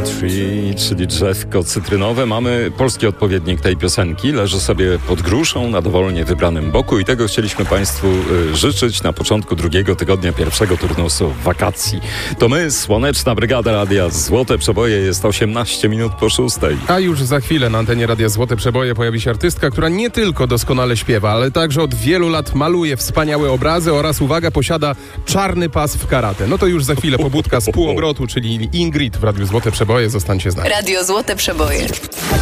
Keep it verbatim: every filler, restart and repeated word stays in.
Tree, czyli drzewko cytrynowe. Mamy polski odpowiednik tej piosenki. Leży sobie pod gruszą na dowolnie wybranym boku i tego chcieliśmy Państwu y, życzyć na początku drugiego tygodnia pierwszego turnusu wakacji. To my, Słoneczna Brygada Radia Złote Przeboje, jest osiemnaście minut po szóstej. A już za chwilę na antenie Radia Złote Przeboje pojawi się artystka, która nie tylko doskonale śpiewa, ale także od wielu lat maluje wspaniałe obrazy oraz, uwaga, posiada czarny pas w karate. No to już za chwilę pobudka z półobrotu, czyli Ingrid w Radiu Złote Przeboje. Zostańcie z nami. Radio Złote Przeboje.